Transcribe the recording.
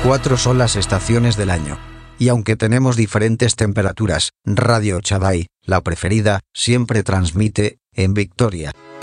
4 son las estaciones del año. Y aunque tenemos diferentes temperaturas, Radio Chaday, la preferida, siempre transmite en Victoria.